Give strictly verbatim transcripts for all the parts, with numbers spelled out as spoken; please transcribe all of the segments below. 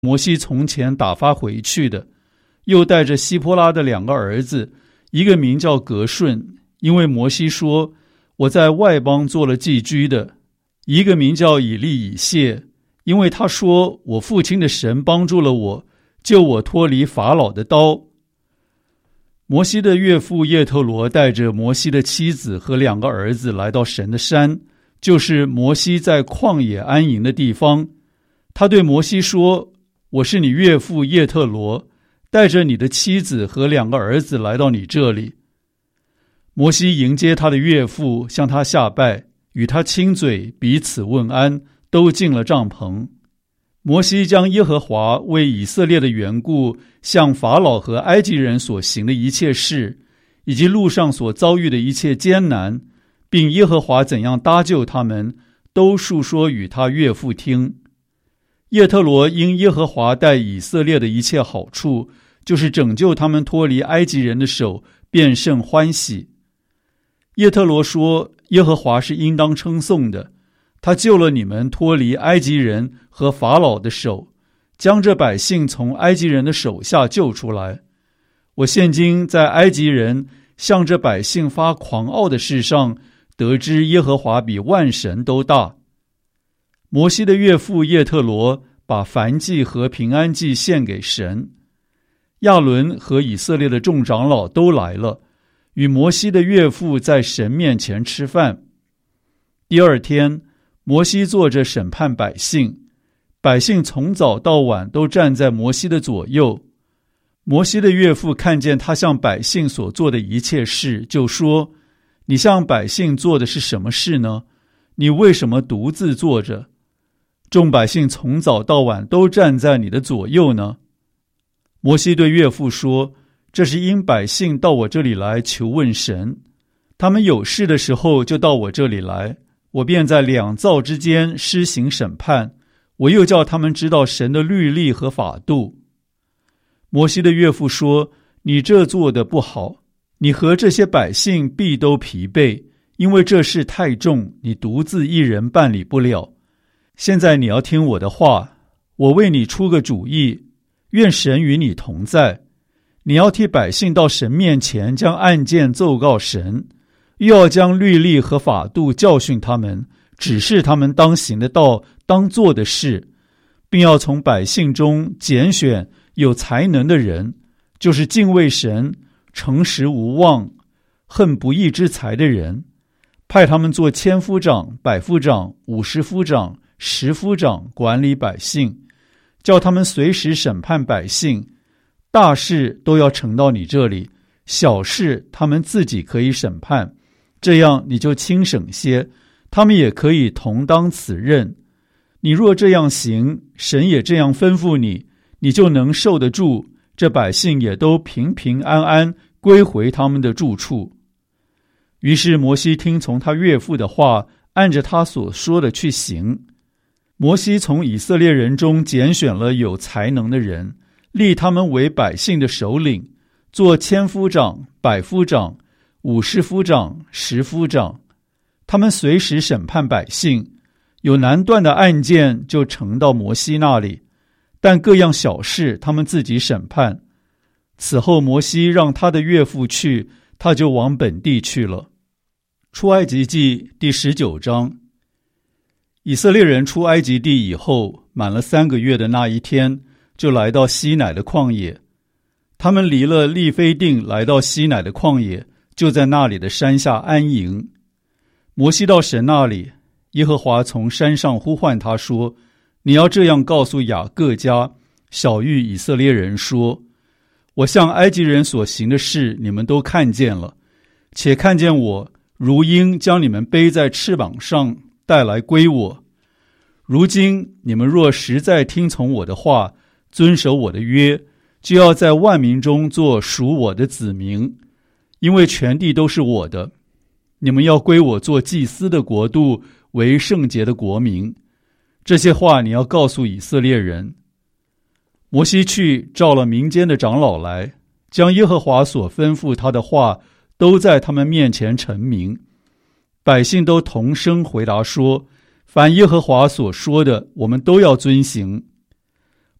摩西从前打发回去的，又带着希波拉的两个儿子，一个名叫革顺，因为摩西说我在外邦做了寄居的；一个名叫以利以谢，因为他说我父亲的神帮助了我，救我脱离法老的刀。摩西的岳父叶特罗带着摩西的妻子和两个儿子来到神的山，就是摩西在旷野安营的地方。他对摩西说，我是你岳父叶特罗，带着你的妻子和两个儿子来到你这里。摩西迎接他的岳父，向他下拜，与他亲嘴，彼此问安，都进了帐篷。摩西将耶和华为以色列的缘故向法老和埃及人所行的一切事，以及路上所遭遇的一切艰难，并耶和华怎样搭救他们，都述说与他岳父听。叶特罗因耶和华待以色列的一切好处，就是拯救他们脱离埃及人的手，便甚欢喜。叶特罗说，耶和华是应当称颂的，他救了你们脱离埃及人和法老的手，将这百姓从埃及人的手下救出来。我现今在埃及人向这百姓发狂傲的事上，得知耶和华比万神都大。摩西的岳父叶特罗把燔祭和平安祭献给神。亚伦和以色列的众长老都来了，与摩西的岳父在神面前吃饭。第二天，摩西坐着审判百姓，百姓从早到晚都站在摩西的左右。摩西的岳父看见他向百姓所做的一切事，就说，你向百姓做的是什么事呢？你为什么独自坐着？众百姓从早到晚都站在你的左右呢？摩西对岳父说，这是因百姓到我这里来求问神，他们有事的时候就到我这里来，我便在两造之间施行审判，我又叫他们知道神的律例和法度。摩西的岳父说，你这做的不好，你和这些百姓必都疲惫，因为这事太重，你独自一人办理不了。现在你要听我的话，我为你出个主意，愿神与你同在。你要替百姓到神面前将案件奏告神，又要将律例和法度教训他们，指示他们当行的道，当做的事，并要从百姓中拣选有才能的人，就是敬畏神、诚实无妄、恨不义之财的人，派他们做千夫长、百夫长、五十夫长、十夫长，管理百姓，叫他们随时审判百姓。大事都要呈到你这里，小事他们自己可以审判，这样你就轻省些，他们也可以同当此任。你若这样行，神也这样吩咐你，你就能受得住，这百姓也都平平安安归回他们的住处。于是摩西听从他岳父的话，按着他所说的去行。摩西从以色列人中拣选了有才能的人，立他们为百姓的首领，做千夫长、百夫长、五十夫长、十夫长。他们随时审判百姓，有难断的案件就呈到摩西那里，但各样小事他们自己审判。此后摩西让他的岳父去，他就往本地去了。出埃及记第十九章。以色列人出埃及地以后，满了三个月的那一天，就来到西乃的旷野。他们离了利非定，来到西乃的旷野，就在那里的山下安营。摩西到神那里，耶和华从山上呼唤他说，你要这样告诉雅各家、小谕以色列人说，我向埃及人所行的事你们都看见了，且看见我如鹰将你们背在翅膀上带来归我。如今你们若实在听从我的话，遵守我的约，就要在万民中做属我的子民，因为全地都是我的。你们要归我做祭司的国度，为圣洁的国民。这些话你要告诉以色列人。摩西去召了民间的长老来，将耶和华所吩咐他的话都在他们面前陈明。百姓都同声回答说，凡耶和华所说的，我们都要遵行。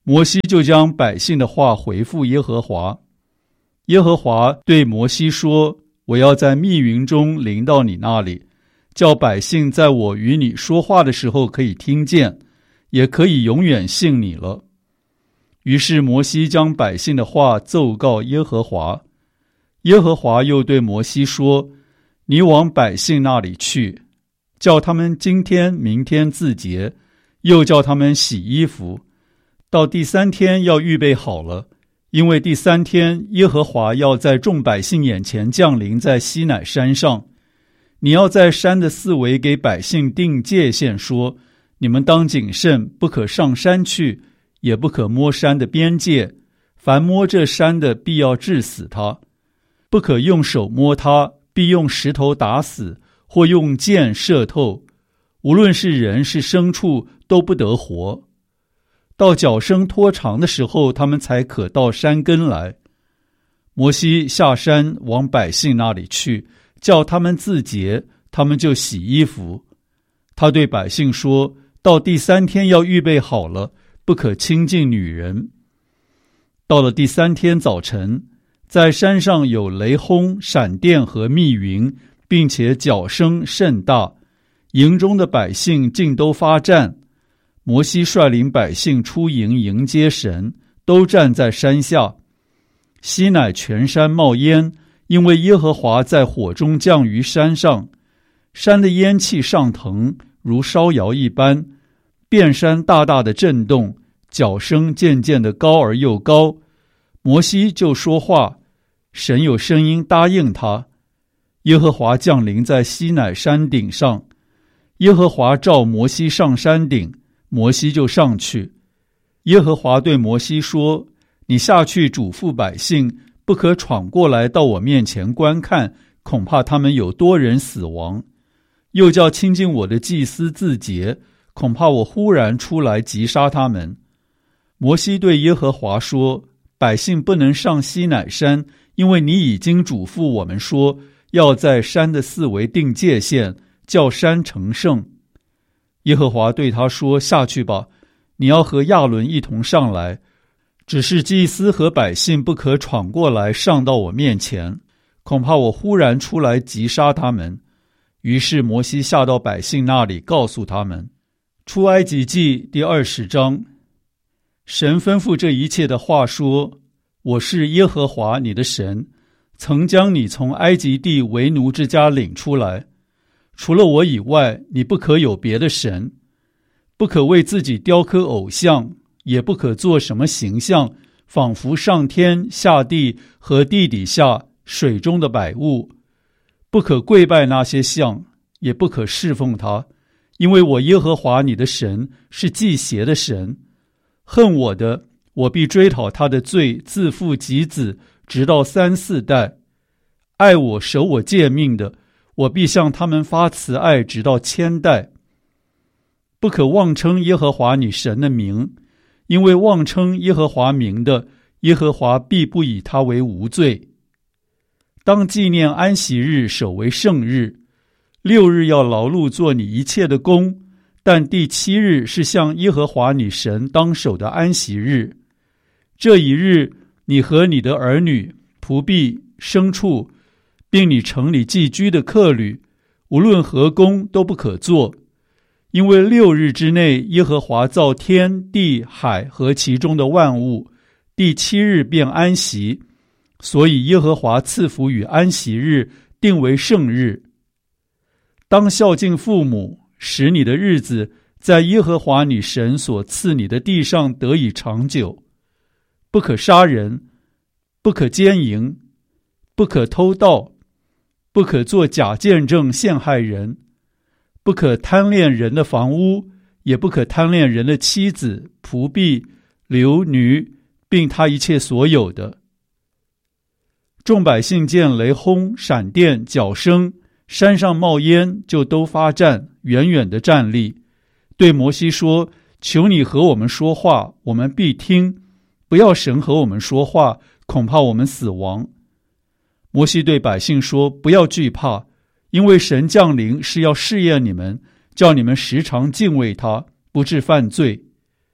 摩西就将百姓的话回复耶和华。耶和华对摩西说，我要在密云中临到你那里，叫百姓在我与你说话的时候可以听见，也可以永远信你了。于是摩西将百姓的话奏告耶和华。耶和华又对摩西说，你往百姓那里去，叫他们今天明天自洁，又叫他们洗衣服，到第三天要预备好了，因为第三天耶和华要在众百姓眼前降临在西乃山上。你要在山的四围给百姓定界限，说，你们当谨慎，不可上山去，也不可摸山的边界，凡摸这山的必要治死他，不可用手摸他，必用石头打死，或用箭射透，无论是人是牲畜，都不得活。到脚生拖长的时候，他们才可到山根来。摩西下山往百姓那里去，叫他们自洁，他们就洗衣服。他对百姓说，到第三天要预备好了，不可亲近女人。到了第三天早晨，在山上有雷轰、闪电和密云，并且角声甚大，营中的百姓尽都发战。摩西率领百姓出营迎接神，都站在山下。西乃全山冒烟，因为耶和华在火中降于山上，山的烟气上腾，如烧窑一般，遍山大大的震动，角声渐渐的高而又高。摩西就说话，神有声音答应他。耶和华降临在西乃山顶上，耶和华召摩西上山顶，摩西就上去。耶和华对摩西说，你下去嘱咐百姓，不可闯过来到我面前观看，恐怕他们有多人死亡。又叫亲近我的祭司自洁，恐怕我忽然出来击杀他们。摩西对耶和华说，百姓不能上西乃山，因为你已经嘱咐我们说，要在山的四围定界限，叫山成圣。耶和华对他说，下去吧，你要和亚伦一同上来，只是祭司和百姓不可闯过来上到我面前，恐怕我忽然出来击杀他们。于是摩西下到百姓那里，告诉他们。出埃及记第二十章。神吩咐这一切的话说，我是耶和华你的神，曾将你从埃及地为奴之家领出来。除了我以外，你不可有别的神，不可为自己雕刻偶像，也不可做什么形象，仿佛上天下地和地底下水中的百物，不可跪拜那些像，也不可侍奉他，因为我耶和华你的神是忌邪的神。恨我的，我必追讨他的罪，自父及子，直到三四代；爱我守我诫命的，我必向他们发慈爱，直到千代。不可妄称耶和华你神的名，因为妄称耶和华名的，耶和华必不以他为无罪。当纪念安息日，守为圣日。六日要劳碌做你一切的工，但第七日是向耶和华你神当守的安息日。这一日，你和你的儿女、仆婢、牲畜，并你城里寄居的客旅，无论何工都不可做，因为六日之内，耶和华造天地海和其中的万物，第七日便安息，所以耶和华赐福与安息日，定为圣日。当孝敬父母，使你的日子在耶和华你神所赐你的地上得以长久。不可杀人，不可奸淫，不可偷盗，不可作假见证陷害人，不可贪恋人的房屋，也不可贪恋人的妻子、仆婢、流女，并他一切所有的。众百姓见雷轰、闪电、角声，山上冒烟，就都发战，远远的站立，对摩西说，求你和我们说话，我们必听，不要神和我们说话，恐怕我们死亡。摩西对百姓说，不要惧怕，因为神降临是要试验你们，叫你们时常敬畏他，不致犯罪。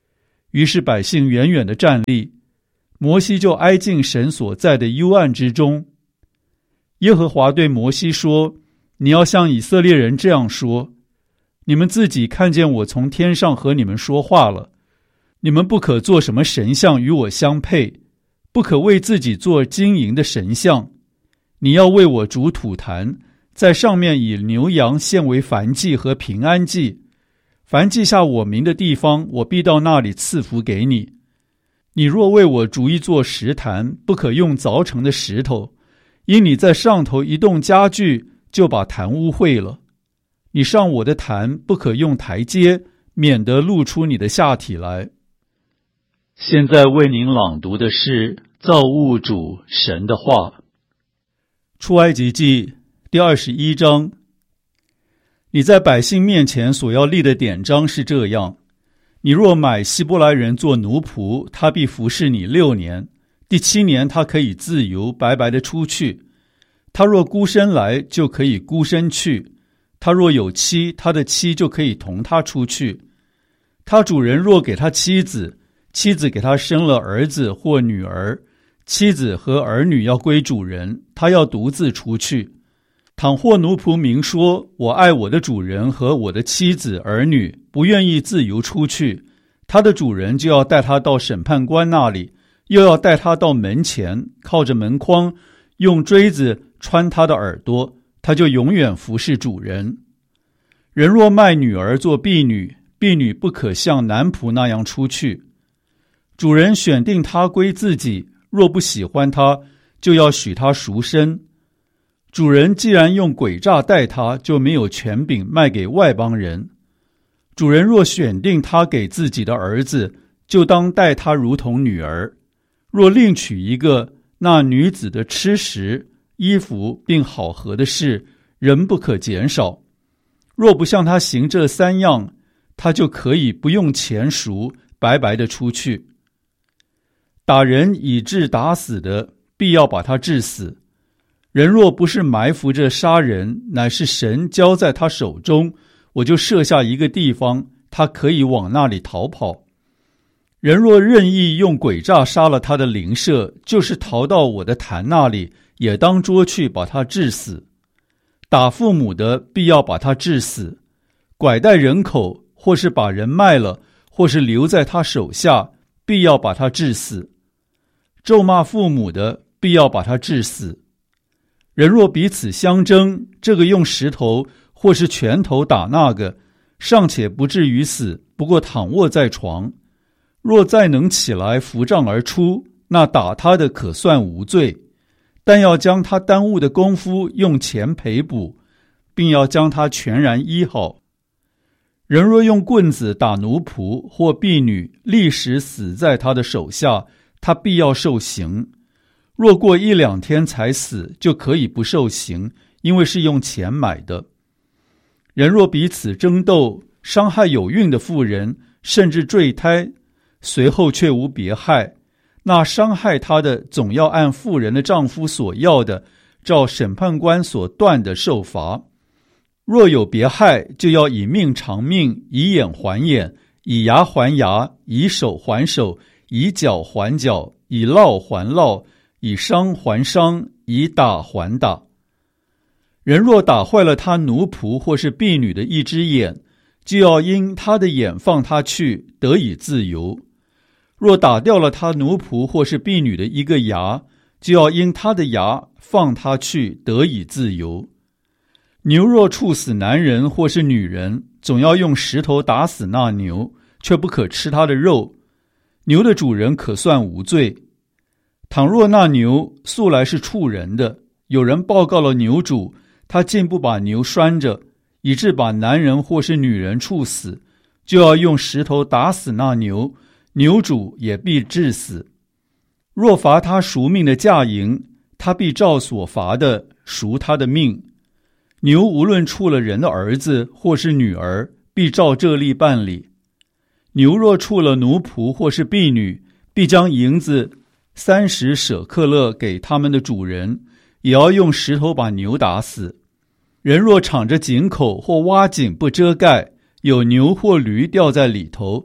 于是百姓远远地站立，摩西就挨近神所在的幽暗之中。耶和华对摩西说：你要向以色列人这样说，你们自己看见我从天上和你们说话了，你们不可做什么神像与我相配，不可为自己做金银的神像。你要为我筑土坛，在上面以牛羊献为燔祭和平安祭。凡记下我名的地方，我必到那里赐福给你。你若为我筑一座石坛，不可用凿成的石头，因你在上头一动家具，就把坛污秽了。你上我的坛，不可用台阶，免得露出你的下体来。现在为您朗读的是造物主神的话。出埃及记第二十一章。你在百姓面前所要立的典章是这样：你若买希伯来人做奴仆，他必服侍你六年，第七年他可以自由白白的出去。他若孤身来，就可以孤身去；他若有妻，他的妻就可以同他出去。他主人若给他妻子，妻子给他生了儿子或女儿，妻子和儿女要归主人，他要独自出去。倘或奴仆明说，我爱我的主人和我的妻子儿女，不愿意自由出去，他的主人就要带他到审判官那里，又要带他到门前，靠着门框，用锥子穿他的耳朵，他就永远服侍主人。人若卖女儿做婢女，婢女不可像男仆那样出去。主人选定他归自己，若不喜欢他，就要许他赎身。主人既然用诡诈待他，就没有权柄卖给外邦人。主人若选定他给自己的儿子，就当待他如同女儿。若另娶一个，那女子的吃食、衣服并好合的事，人不可减少。若不向他行这三样，他就可以不用钱赎，白白的出去。打人以致打死的，必要把他治死。人若不是埋伏着杀人，乃是神交在他手中，我就设下一个地方，他可以往那里逃跑。人若任意用诡诈杀了他的邻舍，就是逃到我的坛那里，也当捉去把他治死。打父母的，必要把他治死；拐带人口，或是把人卖了，或是留在他手下，必要把他治死。咒骂父母的，必要把他治死。人若彼此相争，这个用石头或是拳头打那个，尚且不至于死，不过躺卧在床。若再能起来扶杖而出，那打他的可算无罪，但要将他耽误的功夫用钱赔补，并要将他全然医好。人若用棍子打奴仆或婢女，立时死在他的手下，他必要受刑。若过一两天才死，就可以不受刑，因为是用钱买的。人若彼此争斗，伤害有孕的妇人，甚至坠胎，随后却无别害，那伤害他的总要按妇人的丈夫所要的，照审判官所断的受罚。若有别害，就要以命偿命，以眼还眼，以牙还牙，以手还手，以脚还脚，以烙还烙，以伤还伤，以打还打。人若打坏了他奴仆或是婢女的一只眼，就要因他的眼放他去，得以自由。若打掉了他奴仆或是婢女的一个牙，就要因他的牙放他去，得以自由。牛若处死男人或是女人，总要用石头打死那牛，却不可吃他的肉。牛的主人可算无罪。倘若那牛素来是处人的，有人报告了牛主，他竟不把牛拴着，以致把男人或是女人处死，就要用石头打死那牛，牛主也必治死。若罚他赎命的价银，他必照所罚的赎他的命。牛无论处了人的儿子或是女儿，必照这例办理。牛若处了奴仆或是婢女，必将银子三十舍克勒给他们的主人，也要用石头把牛打死。人若敞着井口或挖井不遮盖，有牛或驴掉在里头，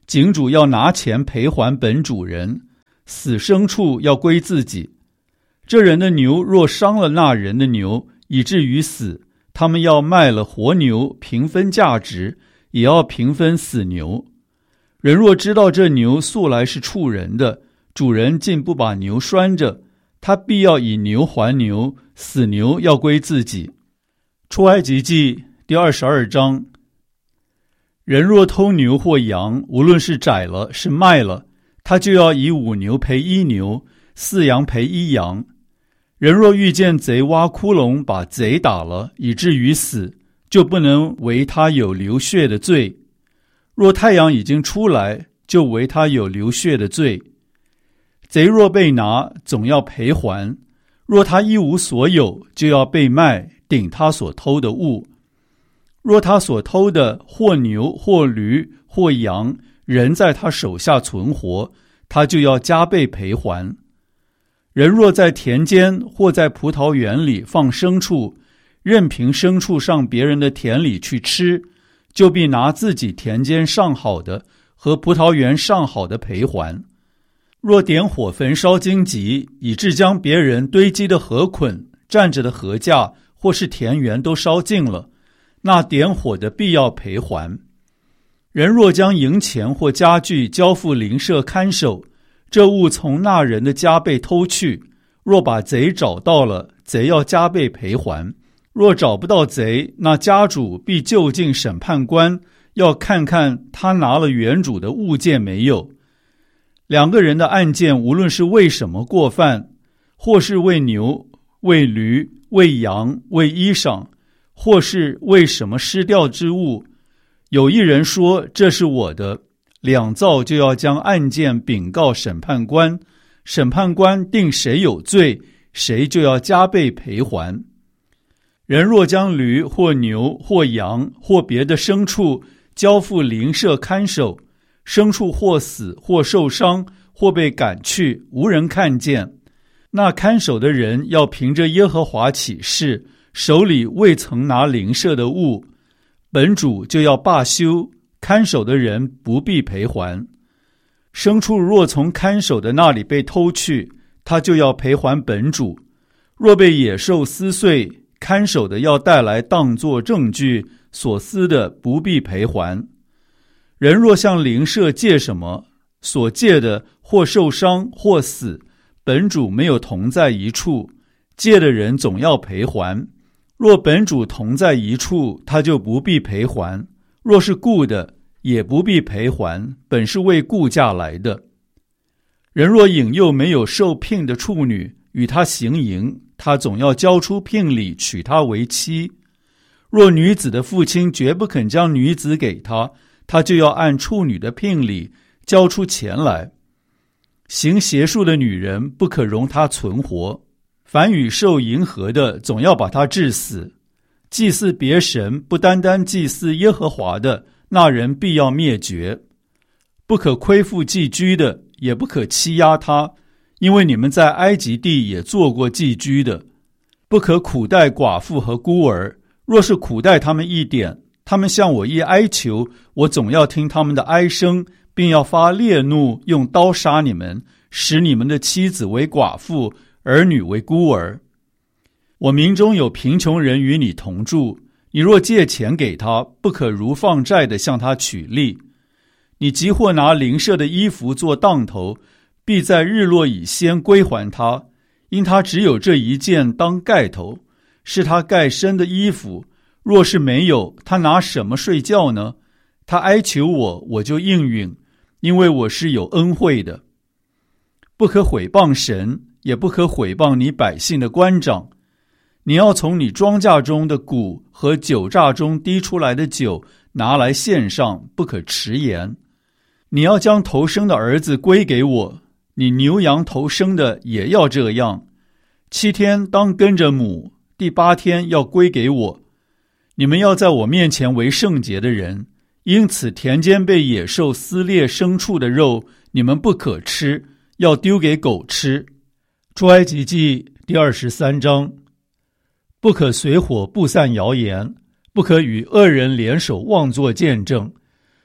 井主要拿钱赔还本主人，死牲畜要归自己。这人的牛若伤了那人的牛，以至于死，他们要卖了活牛，平分价值，也要平分死牛。人若知道这牛素来是畜人的，主人竟不把牛拴着，他必要以牛还牛，死牛要归自己。出埃及记第二十二章。人若偷牛或羊，无论是宰了是卖了，他就要以五牛赔一牛，四羊赔一羊。人若遇见贼挖窟窿，把贼打了，以至于死，就不能为他有流血的罪。若太阳已经出来，就为他有流血的罪。贼若被拿，总要赔还；若他一无所有，就要被卖，顶他所偷的物。若他所偷的或牛或驴或羊，人在他手下存活，他就要加倍赔还。人若在田间或在葡萄园里放牲畜，任凭牲畜上别人的田里去吃，就必拿自己田间上好的和葡萄园上好的赔还。若点火焚烧荆棘，以致将别人堆积的禾捆、站着的禾架或是田园都烧尽了，那点火的必要赔还。人若将银钱或家具交付邻舍看守，这物从那人的家被偷去，若把贼找到了，贼要加倍赔还。若找不到贼，那家主必就近审判官，要看看他拿了原主的物件没有。两个人的案件，无论是为什么过犯，或是为牛、为驴、为羊、为衣裳，或是为什么失掉之物，有一人说这是我的，两造就要将案件禀告审判官，审判官定谁有罪，谁就要加倍赔还。人若将驴或牛或羊或别的牲畜交付邻舍看守，牲畜或死或受伤或被赶去，无人看见，那看守的人要凭着耶和华起誓，手里未曾拿邻舍的物，本主就要罢休，看守的人不必赔还。牲畜若从看守的那里被偷去，他就要赔还本主。若被野兽撕碎，看守的要带来当作证据，所撕的不必赔还。人若向邻舍借什么，所借的或受伤或死，本主没有同在一处，借的人总要赔还。若本主同在一处，他就不必赔还；若是雇的，也不必赔还，本是为雇价来的。人若引诱没有受聘的处女与他行淫，他总要交出聘礼，娶她为妻。若女子的父亲绝不肯将女子给他，他就要按处女的聘礼交出钱来。行邪术的女人不可容她存活，凡与兽迎合的，总要把她治死。祭祀别神，不单单祭祀耶和华的，那人必要灭绝。不可亏负寄居的，也不可欺压他，因为你们在埃及地也做过寄居的。不可苦待寡妇和孤儿，若是苦待他们一点，他们向我一哀求，我总要听他们的哀声，并要发烈怒，用刀杀你们，使你们的妻子为寡妇，儿女为孤儿。我民中有贫穷人与你同住，你若借钱给他，不可如放债的向他取利。你即或拿邻舍的衣服做当头，必在日落以先归还他，因他只有这一件当盖头，是他盖身的衣服。若是没有，他拿什么睡觉呢？他哀求我，我就应允，因为我是有恩惠的。不可毁谤神，也不可毁谤你百姓的官长。你要从你庄稼中的谷和酒榨中滴出来的酒拿来献上，不可迟延。你要将头生的儿子归给我，你牛羊头生的也要这样。七天当跟着母，第八天要归给我。你们要在我面前为圣洁的人，因此田间被野兽撕裂牲畜的肉，你们不可吃，要丢给狗吃。出埃及记第二十三章。不可随火布散谣言，不可与恶人联手妄作见证，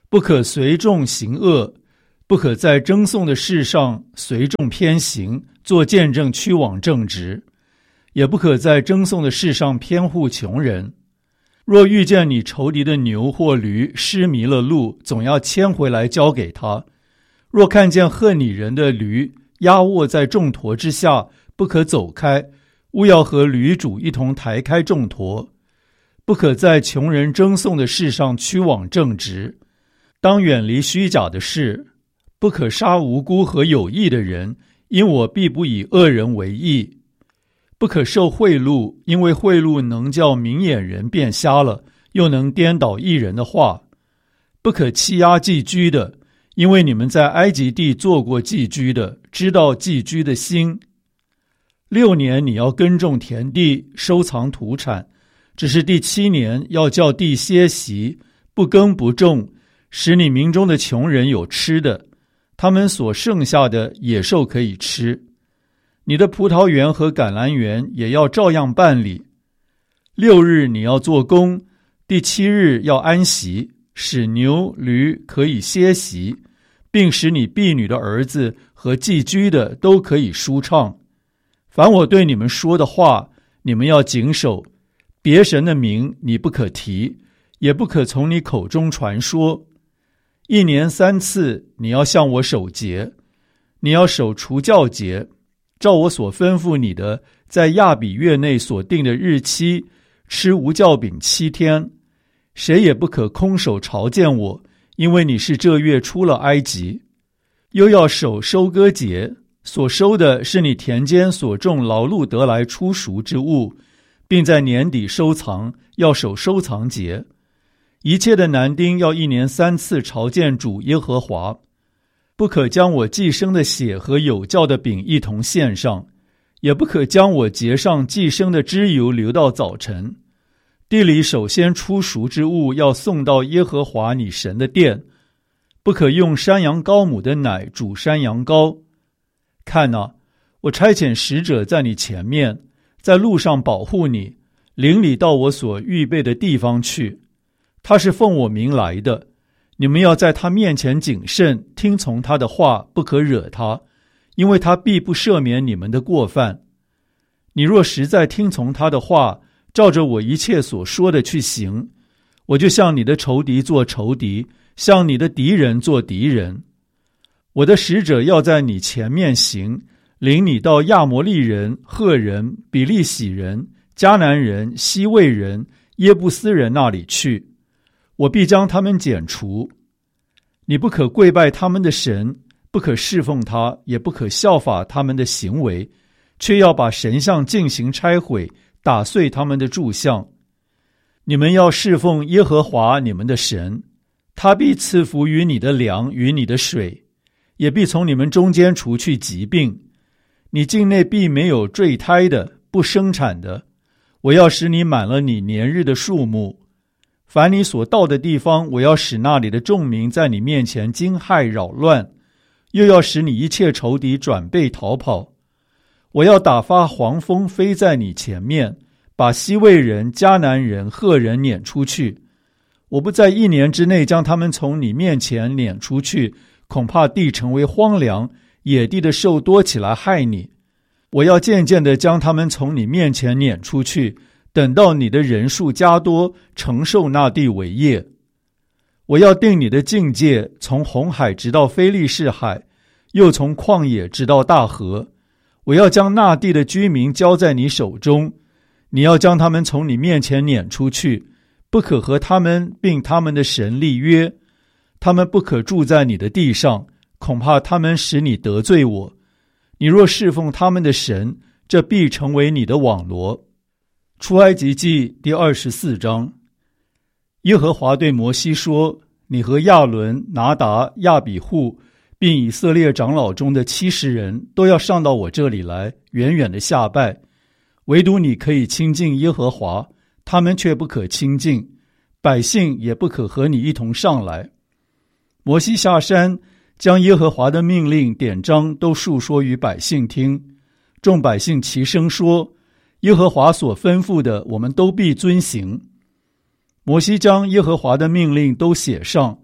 不可随众行恶，不可在争讼的事上随众偏行，做见证屈枉正直，也不可在争讼的事上偏护穷人。若遇见你仇敌的牛或驴失迷了路，总要牵回来交给他。若看见恨你人的驴压卧在重驮之下，不可走开，务要和驴主一同抬开重驮。不可在穷人争讼的事上屈枉正直，当远离虚假的事，不可杀无辜和有义的人，因我必不以恶人为义。不可受贿赂，因为贿赂能叫明眼人变瞎了，又能颠倒义人的话。不可欺压寄居的，因为你们在埃及地做过寄居的，知道寄居的心。六年你要耕种田地，收藏土产，只是第七年要叫地歇息，不耕不种，使你民中的穷人有吃的，他们所剩下的野兽可以吃。你的葡萄园和橄榄园也要照样办理。六日你要做工，第七日要安息，使牛驴可以歇息，并使你婢女的儿子和寄居的都可以舒畅。凡我对你们说的话，你们要谨守。别神的名你不可提，也不可从你口中传说。一年三次你要向我守节，你要守除酵节，照我所吩咐你的，在亚比月内所定的日期，吃无酵饼七天。谁也不可空手朝见我，因为你是这月出了埃及。又要守收割节，所收的是你田间所种劳碌得来初熟之物，并在年底收藏，要守收藏节。一切的男丁要一年三次朝见主耶和华。不可将我祭牲的血和有酵的饼一同献上，也不可将我节上祭牲的脂油留到早晨。地里首先出熟之物要送到耶和华你神的殿。不可用山羊羔母的奶煮山羊羔。看哪，我差遣使者在你前面，在路上保护你，领你到我所预备的地方去。他是奉我名来的，你们要在他面前谨慎，听从他的话，不可惹他，因为他必不赦免你们的过犯。你若实在听从他的话，照着我一切所说的去行，我就向你的仇敌做仇敌，向你的敌人做敌人。我的使者要在你前面行，领你到亚摩利人、赫人、比利洗人、迦南人、西魏人、耶布斯人那里去。我必将他们剪除。你不可跪拜他们的神，不可侍奉他，也不可效法他们的行为，却要把神像进行拆毁，打碎他们的柱像。你们要侍奉耶和华你们的神，他必赐福于你的粮与你的水，也必从你们中间除去疾病。你境内必没有坠胎的，不生产的。我要使你满了你年日的数目。凡你所到的地方，我要使那里的众民在你面前惊骇扰乱，又要使你一切仇敌转背逃跑。我要打发黄蜂飞在你前面，把西魏人、迦南人、赫人撵出去。我不在一年之内将他们从你面前撵出去，恐怕地成为荒凉，野地的兽多起来害你。我要渐渐地将他们从你面前撵出去，等到你的人数加多，承受那地为业。我要定你的境界，从红海直到非利士海，又从旷野直到大河。我要将那地的居民交在你手中，你要将他们从你面前撵出去，不可和他们并他们的神立约。他们不可住在你的地上，恐怕他们使你得罪我。你若侍奉他们的神，这必成为你的网罗。出埃及记第二十四章。耶和华对摩西说：你和亚伦、拿达、亚比户，并以色列长老中的七十人，都要上到我这里来，远远的下拜。唯独你可以亲近耶和华，他们却不可亲近，百姓也不可和你一同上来。摩西下山，将耶和华的命令典章都述说于百姓听。众百姓齐声说：耶和华所吩咐的，我们都必遵行。摩西将耶和华的命令都写上，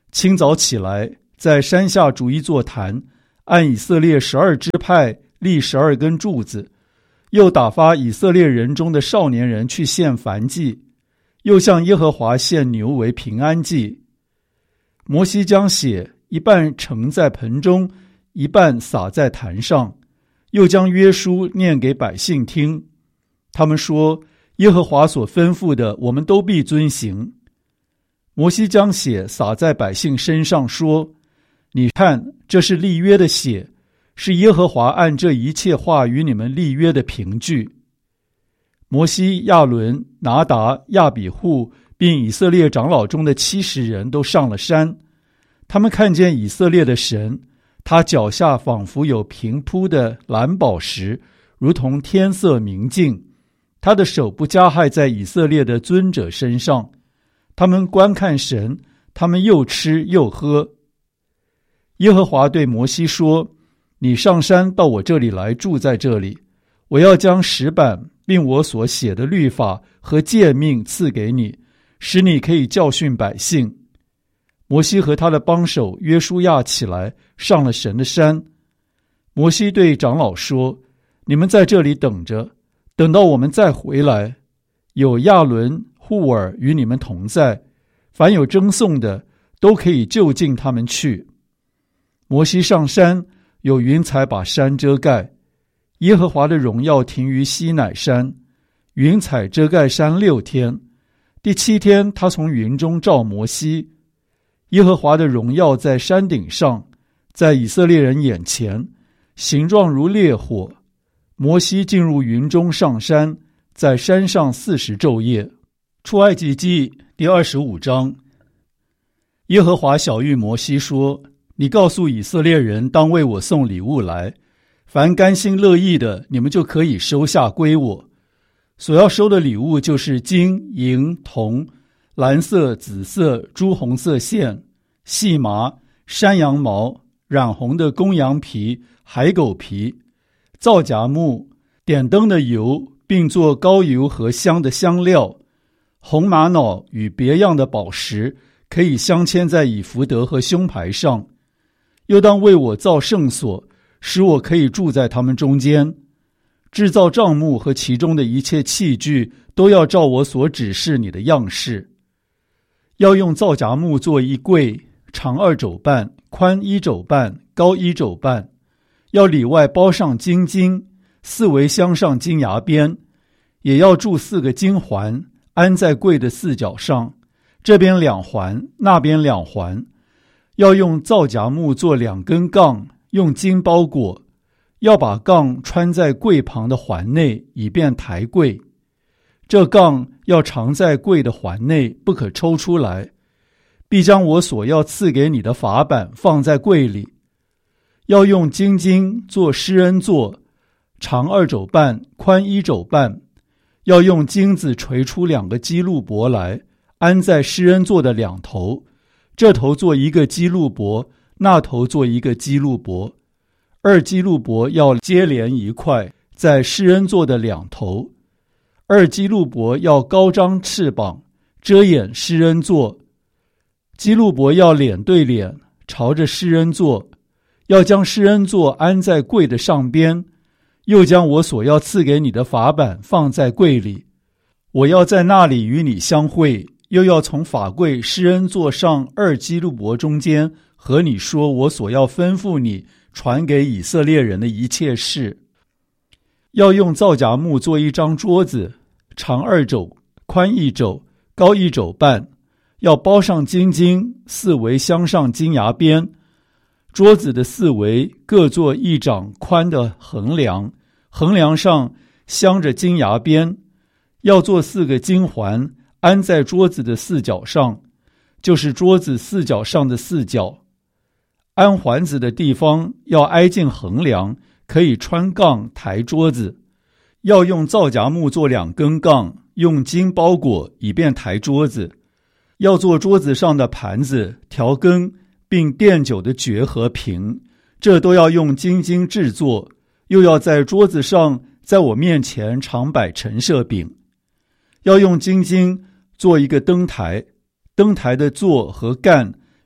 清早起来，在山下筑一座坛，按以色列十二支派立十二根柱子，又打发以色列人中的少年人去献燔祭，又向耶和华献牛为平安祭。摩西将血一半盛在盆中，一半洒在坛上，又将约书念给百姓听。他们说，耶和华所吩咐的，我们都必遵行。摩西将血洒在百姓身上，说，你看，这是立约的血，是耶和华按这一切话与你们立约的凭据。摩西、亚伦、拿达、亚比户并以色列长老中的七十人都上了山，他们看见以色列的神，他脚下仿佛有平铺的蓝宝石，如同天色明净，他的手不加害在以色列的尊者身上。他们观看神，他们又吃又喝。耶和华对摩西说，你上山到我这里来，住在这里，我要将石板并我所写的律法和诫命赐给你，使你可以教训百姓。摩西和他的帮手约书亚起来，上了神的山。摩西对长老说，你们在这里等着，等到我们再回来，有亚伦、户尔与你们同在，凡有争讼的都可以就近他们去。摩西上山，有云彩把山遮盖，耶和华的荣耀停于西乃山，云彩遮盖山六天。第七天，他从云中召摩西，耶和华的荣耀在山顶上，在以色列人眼前，形状如烈火。摩西进入云中上山，在山上四十昼夜。出埃及记第二十五章。耶和华晓谕摩西说，你告诉以色列人，当为我送礼物来，凡甘心乐意的，你们就可以收下归我。所要收的礼物就是金、银、铜、蓝色、紫色、朱红色线、细麻、山羊毛、染红的公羊皮、海狗皮、皂荚木、点灯的油，并做膏油和香的香料，红玛瑙与别样的宝石，可以镶嵌在以弗得和胸牌上。又当为我造圣所，使我可以住在他们中间。制造帐幕和其中的一切器具，都要照我所指示你的样式。要用皂荚木做一柜，长二肘半，宽一肘半，高一肘半。要里外包上金金，四围镶上金牙边，也要铸四个金环，安在柜的四角上，这边两环，那边两环。要用皂荚木做两根杠，用金包裹，要把杠穿在柜旁的环内，以便抬柜。这杠要藏在柜的环内，不可抽出来。必将我所要赐给你的法版放在柜里。要用金金做施恩座，长二肘半，宽一肘半。要用金子锤出两个基路伯来，安在施恩座的两头，这头做一个基路伯，那头做一个基路伯。二基路伯要接连一块，在施恩座的两头。二基路伯要高张翅膀，遮掩施恩座。基路伯要脸对脸，朝着施恩座。要将施恩座安在柜的上边，又将我所要赐给你的法版放在柜里。我要在那里与你相会，又要从法柜施恩座上二基路伯中间和你说我所要吩咐你传给以色列人的一切事。要用皂荚木做一张桌子，长二肘，宽一肘，高一肘半，要包上金金，四围镶上金牙边。桌子的四围各做一掌宽的横梁，横梁上镶着金牙边。要做四个金环，安在桌子的四角上，就是桌子四角上的四角。安环子的地方要挨近横梁，可以穿杠抬桌子。要用皂荚木做两根杠，用金包裹，以便抬桌子。要做桌子上的盘子、调羹，并奠酒的爵和瓶，这都要用金金制作。又要在桌子上，在我面前常摆陈设饼。要用金金做一个灯台，灯台的座和杆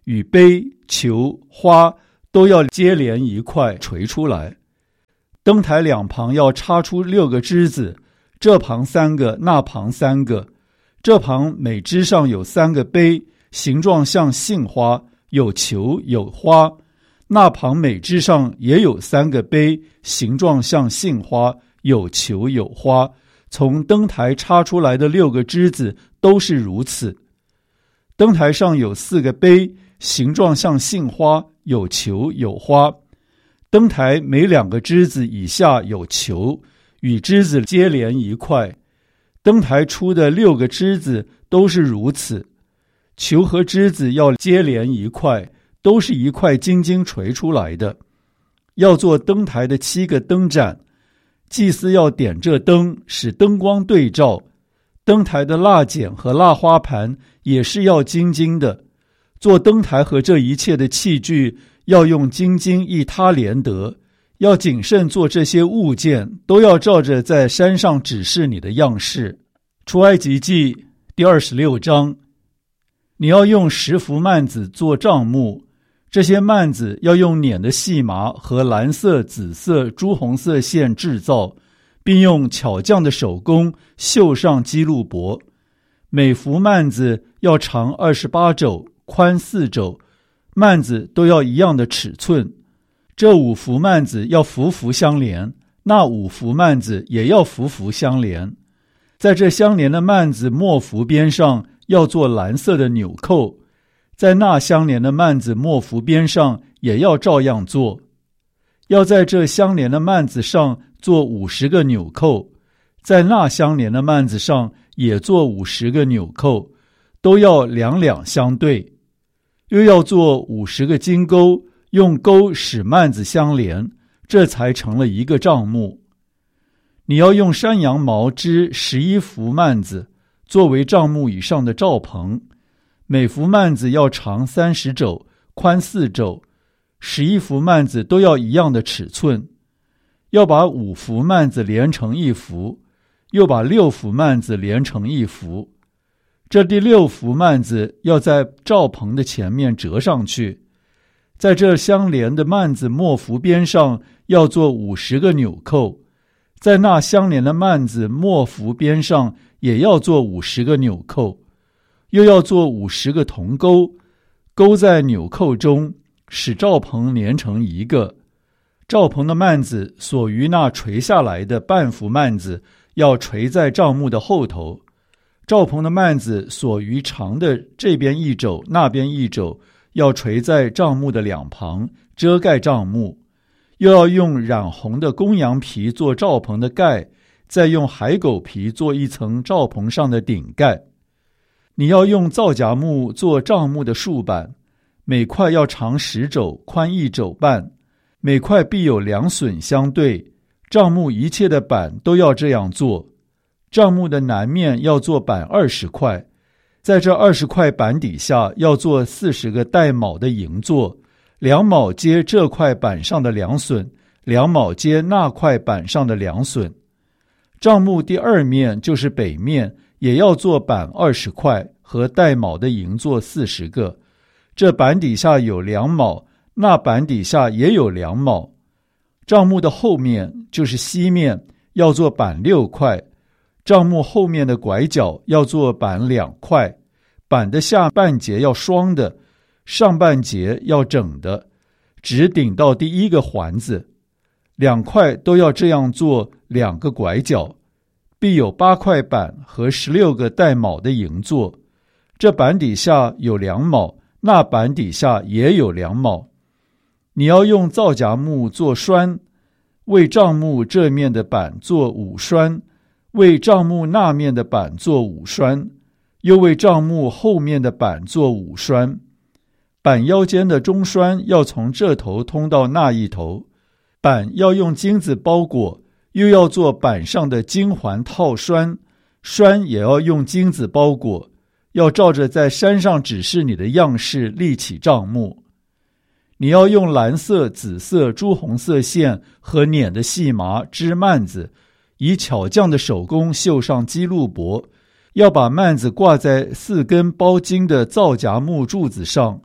与杯、球、花都要接连一块垂出来。灯台两旁要插出六个枝子，这旁三个，那旁三个。这旁每枝上有三个杯，形状像杏花，有球有花。那旁每枝上也有三个杯，形状像杏花，有球有花。从灯台插出来的六个枝子都是如此。灯台上有四个杯，形状像杏花，有球有花。灯台每两个枝子以下有球，与枝子接连一块。灯台出的六个枝子都是如此，球和枝子要接连一块，都是一块金金垂出来的。要做灯台的七个灯盏，祭司要点这灯，使灯光对照。灯台的蜡剪和蜡花盘也是要金金的。做灯台和这一切的器具，要用金金一他连得。要谨慎做这些物件，都要照着在山上指示你的样式。出埃及记第二十六章，你要用十幅幔子做帐幕，这些幔子要用捻的细麻和蓝色、紫色、朱红色线制造，并用巧匠的手工绣上基路伯。每幅幔子要长二十八肘，宽四肘，幔子都要一样的尺寸。这五幅幔子要幅幅相连，那五幅幔子也要幅幅相连。在这相连的幔子末幅边上要做蓝色的纽扣，在那相连的幔子末幅边上也要照样做。要在这相连的幔子上做五十个纽扣，在那相连的幔子上也做五十个纽扣，都要两两相对。又要做五十个金钩，用钩使幔子相连，这才成了一个帐幕。你要用山羊毛织十一幅幔子，作为帐幕以上的罩棚。每幅幔子要长三十肘，宽四肘，十一幅幔子都要一样的尺寸。要把五幅幔子连成一幅，又把六幅幔子连成一幅。这第六幅幔子要在罩棚的前面折上去。在这相连的幔子末幅边上要做五十个纽扣，在那相连的幔子末幅边上也要做五十个纽扣，又要做五十个铜钩，钩在纽扣中，使罩棚连成一个。罩棚的幔子所于那垂下来的半幅幔子要垂在帐幕的后头。罩棚的幔子所于长的这边一肘那边一肘要垂在帐幕的两旁，遮盖帐幕。又要用染红的公羊皮做罩棚的盖，再用海狗皮做一层罩棚上的顶盖。你要用皂荚木做帐幕的竖板，每块要长十肘，宽一肘半，每块必有两榫相对。帐幕一切的板都要这样做。帐幕的南面要做板二十块，在这二十块板底下要做四十个带卯的营座，两卯接这块板上的两榫，两卯接那块板上的两榫。帐幕第二面就是北面，也要做板二十块和带卯的营座四十个，这板底下有两卯，那板底下也有两卯。帐幕的后面就是西面，要做板六块。帐幕后面的拐角要做板两块，板的下半截要双的，上半截要整的，只顶到第一个环子。两块都要这样做两个拐角，必有八块板和十六个带卯的营座。这板底下有两卯，那板底下也有两卯。你要用皂荚木做栓，为帐幕这面的板做五栓，为帐幕那面的板做五栓，又为帐幕后面的板做五栓。板腰间的中栓要从这头通到那一头，板要用金子包裹，又要做板上的金环套栓，栓也要用金子包裹，要照着在山上指示你的样式立起帐幕。你要用蓝色、紫色、朱红色线和捻的细麻织幔子，以巧匠的手工绣上基路伯，要把幔子挂在四根包金的皂荚木柱子上，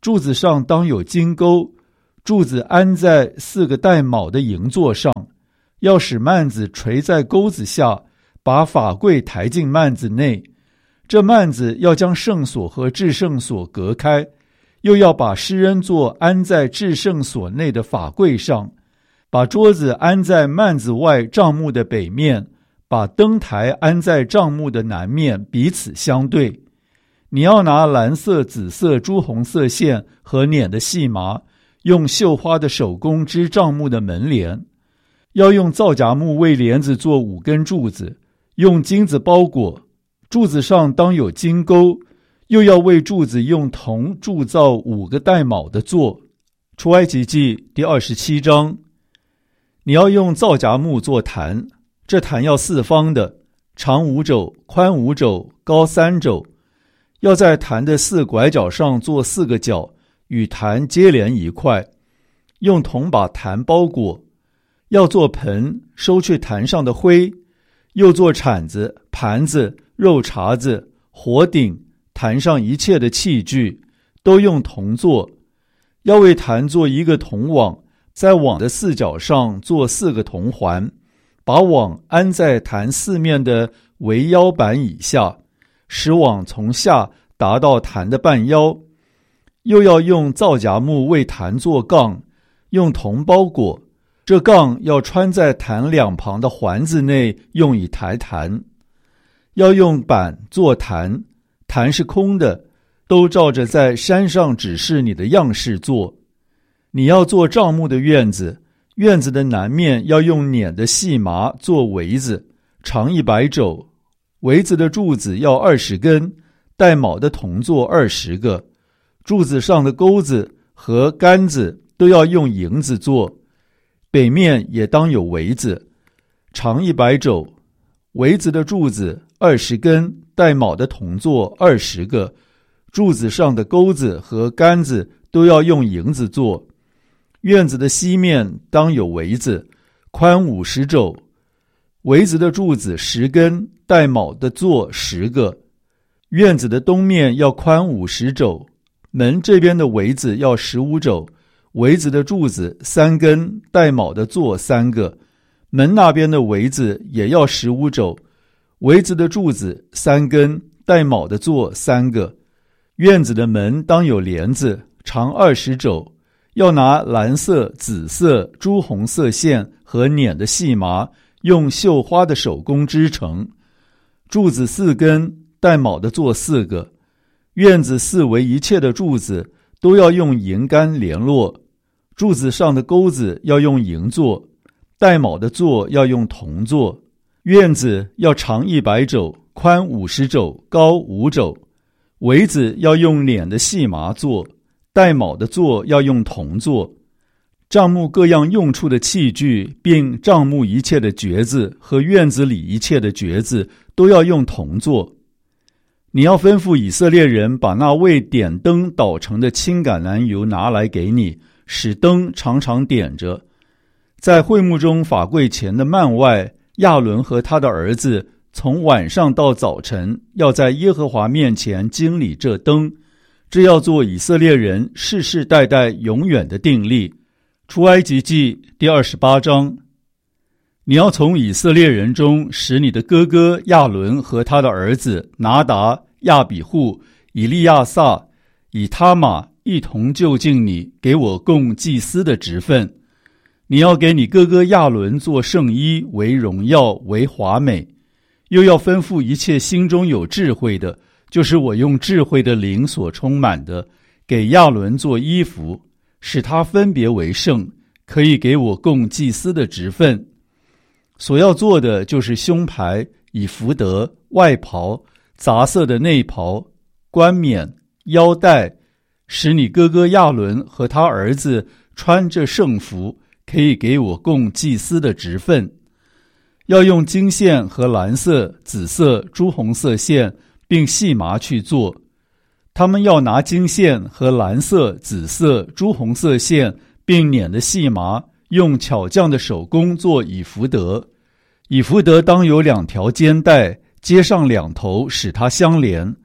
柱子上当有金钩，柱子安在四个带卯的银座上，要使幔子垂在钩子下，把法柜抬进幔子内。这幔子要将圣所和至圣所隔开，又要把施恩座安在至圣所内的法柜上，把桌子安在幔子外帐幕的北面，把灯台安在帐幕的南面，彼此相对。你要拿蓝色、紫色、朱红色线和捻的细麻，用绣花的手工织帐幕的门帘。要用皂荚木为帘子做五根柱子，用金子包裹，柱子上当有金钩，又要为柱子用铜铸造五个带卯的座。出埃及记第二十七章。你要用皂荚木做坛，这坛要四方的，长五肘，宽五肘，高三肘。要在坛的四拐角上做四个角，与坛接连一块，用铜把坛包裹。要做盆，收去坛上的灰，又做铲子、盘子、肉茬子、火鼎，坛上一切的器具都用铜做。要为坛做一个铜网，在网的四角上做四个铜环，把网安在坛四面的围腰板以下，使网从下达到坛的半腰。又要用皂荚木为坛做杠，用铜包裹，这杠要穿在坛两旁的环子内，用以抬坛。要用板做坛，坛是空的，都照着在山上指示你的样式做。你要做帐幕的院子，院子的南面要用捻的细麻做围子，长一百肘，围子的柱子要二十根，带卯的铜座二十个，柱子上的钩子和杆子都要用银子做。北面也当有围子，长一百肘，围子的柱子二十根，带卯的铜座二十个，柱子上的钩子和杆子都要用银子做。院子的西面当有围子，宽五十肘，围子的柱子十根，带卯的座十个。院子的东面要宽五十肘，门这边的围子要十五肘，围子的柱子三根，带卯的座三个。门那边的围子也要十五肘，围子的柱子三根，带卯的座三个。院子的门当有帘子，长二十肘，要拿蓝色、紫色、朱红色线和捻的细麻，用绣花的手工织成。柱子四根，带卯的座四个。院子四围一切的柱子都要用银杆联络，柱子上的钩子要用银做，带卯的座要用铜做。院子要长一百肘，宽五十肘，高五肘。围子要用捻的细麻做，带卯的座要用铜做。帐幕各样用处的器具，并帐幕一切的橛子和院子里一切的橛子，都要用铜做。你要吩咐以色列人把那为点灯捣成的青橄榄油拿来给你，使灯常常点着。在会幕中法柜前的幔外，亚伦和他的儿子从晚上到早晨，要在耶和华面前经理这灯，这要做以色列人世世代代永远的定例。出埃及记第二十八章。你要从以色列人中使你的哥哥亚伦和他的儿子拿达、亚比户、以利亚撒、以他玛一同就近你，给我供祭司的职分。你要给你哥哥亚伦做圣衣，为荣耀，为华美。又要吩咐一切心中有智慧的，就是我用智慧的灵所充满的，给亚伦做衣服，使他分别为圣，可以给我供祭司的职分。所要做的就是胸牌、以弗得、外袍、杂色的内袍、冠冕、腰带，使你哥哥亚伦和他儿子穿着圣服，可以给我供祭司的职分。要用金线和蓝色、紫色、朱红色线，并细麻去做。他们要拿金线和蓝色、紫色、朱红色线，并捻的细麻，用巧匠的手工做以弗得。以弗得当有两条肩带，接上两头，使它相连。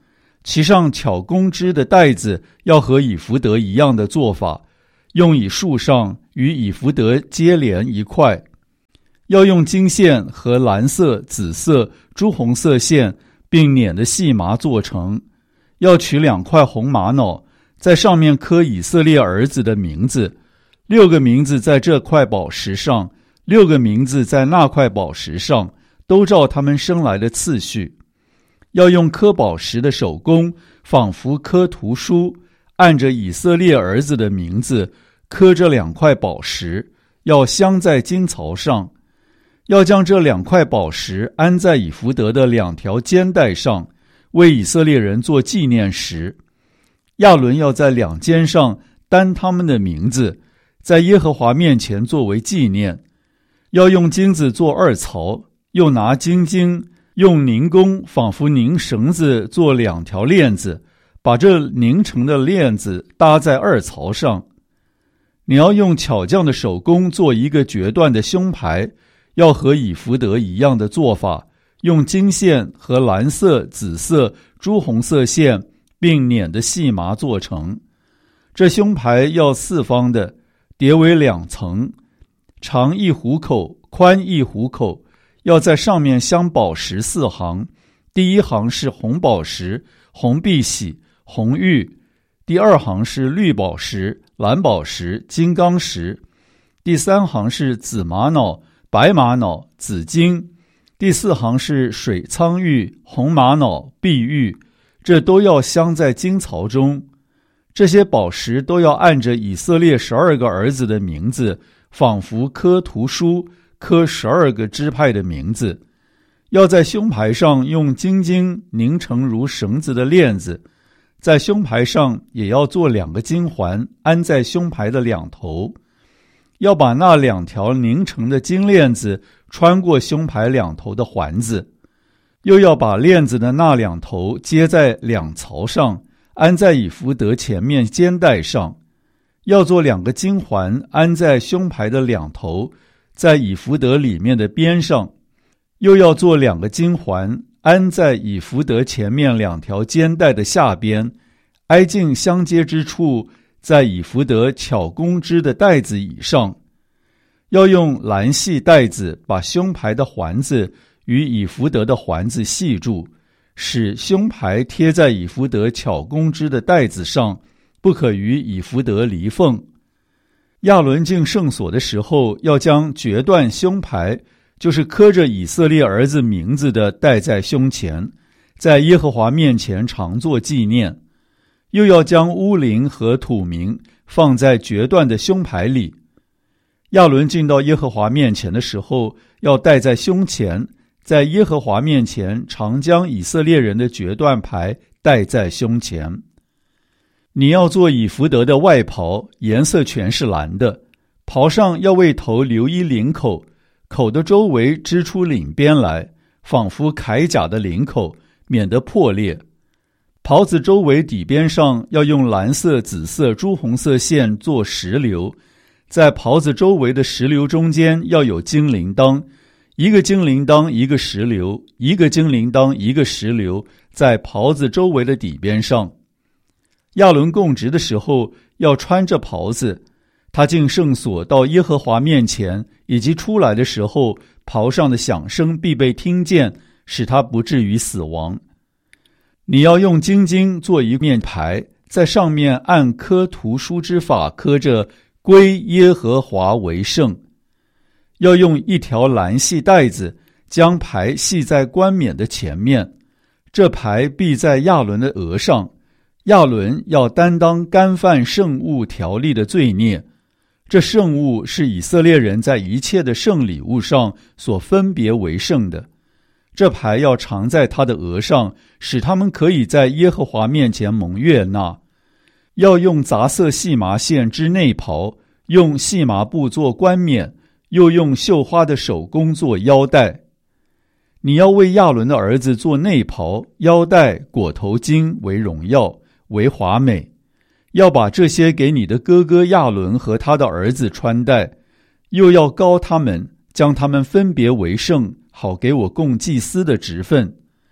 其上巧工织的带子要和以弗得一样的做法，用以束上，与以弗得接连一块。要用金线和蓝色、紫色、朱红色线并捻的细麻做成。要取两块红玛瑙，在上面刻以色列儿子的名字，六个名字在这块宝石上，六个名字在那块宝石上，都照他们生来的次序。要用刻宝石的手工，仿佛刻图书，按着以色列儿子的名字刻这两块宝石，要镶在金槽上。要将这两块宝石安在以弗得的两条肩带上，为以色列人做纪念石。亚伦要在两肩上担他们的名字，在耶和华面前作为纪念。要用金子做二槽，又拿金经用凝工仿佛拧绳子做两条链子，把这拧成的链子搭在二槽上。你要用巧匠的手工做一个决断的胸牌，要和以弗得一样的做法，用金线和蓝色、紫色、朱红色线并捻的细麻做成。这胸牌要四方的，叠为两层，长一虎口，宽一虎口，要在上面镶宝石四行。第一行是红宝石、红碧玺、红玉；第二行是绿宝石、蓝宝石、金刚石；第三行是紫玛瑙、白玛瑙、紫金；第四行是水苍玉、红玛瑙、碧玉，这都要镶在金槽中。这些宝石都要按着以色列十二个儿子的名字，仿佛刻图书，刻十二个支派的名字。要在胸牌上用金经拧成如绳子的链子，在胸牌上也要做两个金环，安在胸牌的两头。要把那两条拧成的金链子穿过胸牌两头的环子，又要把链子的那两头接在两槽上，安在以弗得前面肩带上。要做两个金环，安在胸牌的两头，在以弗得里面的边上。又要做两个金环，安在以弗得前面两条肩带的下边，挨近相接之处，在以弗得巧工织的带子以上。要用蓝细带子把胸牌的环子与以弗得的环子系住，使胸牌贴在以弗得巧工织的带子上，不可与以弗得离缝。亚伦进圣所的时候，要将决断胸牌，就是刻着以色列儿子名字的，戴在胸前，在耶和华面前常作纪念。又要将乌灵和土名放在决断的胸牌里。亚伦进到耶和华面前的时候，要戴在胸前，在耶和华面前常将以色列人的决断牌戴在胸前。你要做以弗得的外袍，颜色全是蓝的，袍上要为头留一领口，口的周围织出领边来，仿佛铠甲的领口，免得破裂。袍子周围底边上要用蓝色、紫色、朱红色线做石榴，在袍子周围的石榴中间要有金铃铛，一个金铃铛一个石榴，一个金铃铛一个石榴，在袍子周围的底边上。亚伦供职的时候要穿着袍子，他进圣所到耶和华面前，以及出来的时候，袍上的响声必被听见，使他不至于死亡。你要用金经做一面牌，在上面按刻图书之法刻着归耶和华为圣。要用一条蓝细带子将牌系在冠冕的前面，这牌必在亚伦的额上。亚伦要担当干犯圣物条例的罪孽，这圣物是以色列人在一切的圣礼物上所分别为圣的。这牌要常在他的额上，使他们可以在耶和华面前蒙悦纳。要用杂色细麻线织内袍，用细麻布做冠冕，又用绣花的手工做腰带。你要为亚伦的儿子做内袍、腰带、裹头巾，为荣耀，为华美。要把这些给你的哥哥亚伦和他的儿子穿戴，又要膏他们，将他们分别为圣，好给我供祭司的职分。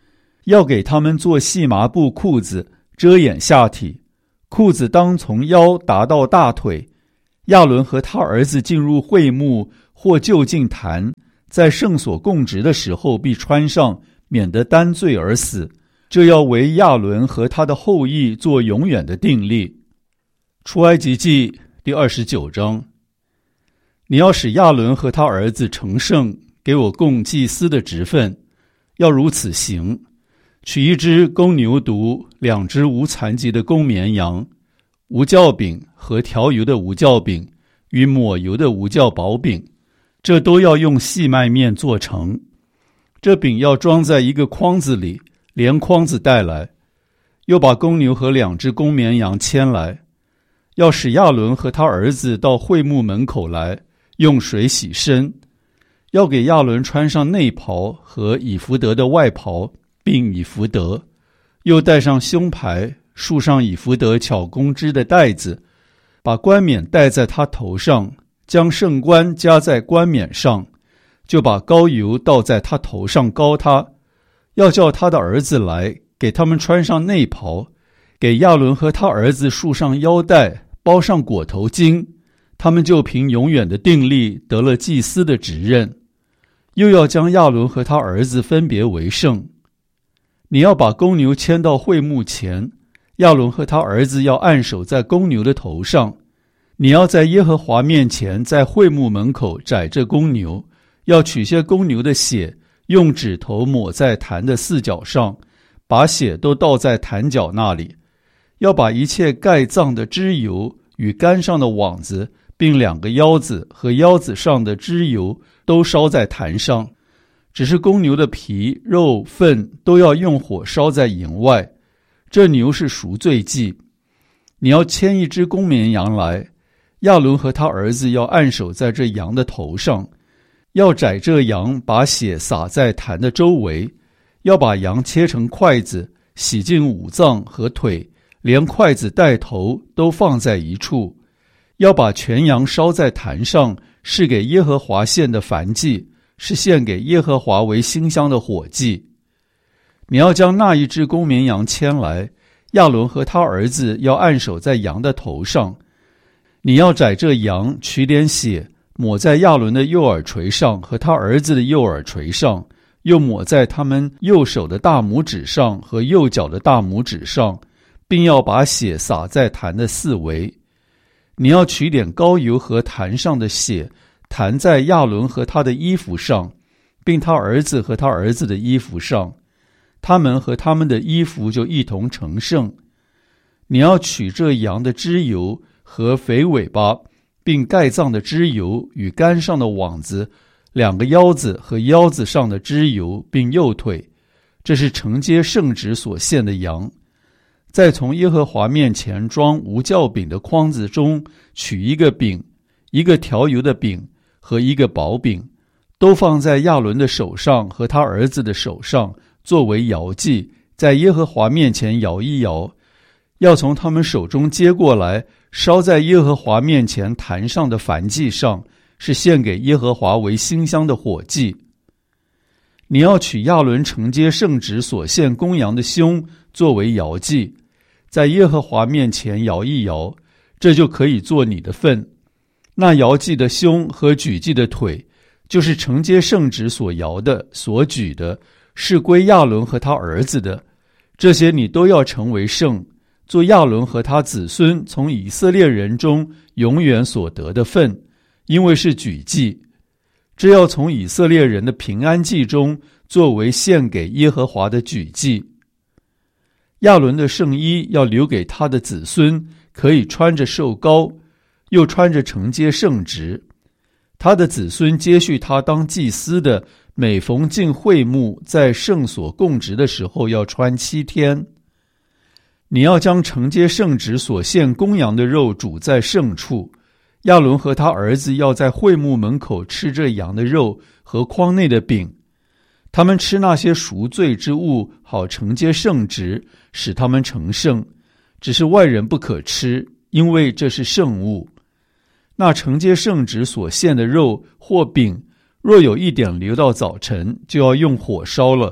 要给他们做细麻布裤子，遮掩下体，裤子当从腰达到大腿。亚伦和他儿子进入会幕或就近坛，在圣所供职的时候必穿上，免得担罪而死。这要为亚伦和他的后裔做永远的定例。出埃及记第二十九章。你要使亚伦和他儿子成圣，给我供祭司的职分，要如此行：取一只公牛犊，两只无残疾的公绵羊，无酵饼和调油的无酵饼与抹油的无酵薄饼，这都要用细麦面做成。这饼要装在一个筐子里，连筐子带来。又把公牛和两只公绵羊牵来，要使亚伦和他儿子到会幕门口来，用水洗身。要给亚伦穿上内袍和以弗得的外袍，并以弗得，又戴上胸牌，束上以弗得巧工织的带子，把冠冕戴在他头上，将圣冠加在冠冕上，就把膏油倒在他头上膏他。要叫他的儿子来，给他们穿上内袍，给亚伦和他儿子束上腰带，包上裹头巾，他们就凭永远的定例得了祭司的职任。又要将亚伦和他儿子分别为圣。你要把公牛牵到会幕前，亚伦和他儿子要按手在公牛的头上。你要在耶和华面前，在会幕门口宰这公牛，要取些公牛的血，用指头抹在坛的四角上，把血都倒在坛角那里。要把一切盖脏的脂油与杆上的网子，并两个腰子和腰子上的脂油都烧在坛上。只是公牛的皮、肉、粪都要用火烧在营外。这牛是赎罪祭。你要牵一只公绵羊来，亚伦和他儿子要按手在这羊的头上，要宰这羊，把血洒在坛的周围。要把羊切成筷子，洗净五脏和腿，连筷子带头都放在一处。要把全羊烧在坛上，是给耶和华献的燔祭，是献给耶和华为馨香的火祭。你要将那一只公绵羊牵来，亚伦和他儿子要按手在羊的头上。你要宰这羊，取点血，抹在亚伦的右耳垂上和他儿子的右耳垂上，又抹在他们右手的大拇指上和右脚的大拇指上，并要把血洒在坛的四围。你要取点膏油和坛上的血，弹在亚伦和他的衣服上，并他儿子和他儿子的衣服上，他们和他们的衣服就一同成圣。你要取这羊的脂油和肥尾巴，并盖脏的脂油与杆上的网子，两个腰子和腰子上的脂油，并右腿，这是承接圣职所献的羊。再从耶和华面前装无酵饼的筐子中取一个饼，一个调油的饼和一个薄饼，都放在亚伦的手上和他儿子的手上，作为摇祭，在耶和华面前摇一摇。要从他们手中接过来，烧在耶和华面前坛上的燔祭上，是献给耶和华为馨香的火祭。你要取亚伦承接圣职所献公羊的胸，作为摇祭，在耶和华面前摇一摇，这就可以做你的份。那摇祭的胸和举祭的腿，就是承接圣职所摇的、所举的，是归亚伦和他儿子的。这些你都要成为圣，做亚伦和他子孙从以色列人中永远所得的份，因为是举祭。这要从以色列人的平安祭中作为献给耶和华的举祭。亚伦的圣衣要留给他的子孙，可以穿着受膏，又穿着承接圣职。他的子孙接续他当祭司的，每逢进会幕在圣所供职的时候要穿七天。你要将承接圣职所献公羊的肉煮在圣处，亚伦和他儿子要在会幕门口吃这羊的肉和筐内的饼。他们吃那些赎罪之物，好承接圣职，使他们成圣。只是外人不可吃，因为这是圣物。那承接圣职所献的肉或饼，若有一点留到早晨，就要用火烧了，